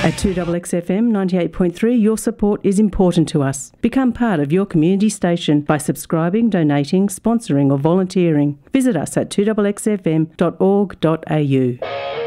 At 2XXFM 98.3, your support is important to us. Become part of your community station by subscribing, donating, sponsoring or volunteering. Visit us at 2XXFM.org.au.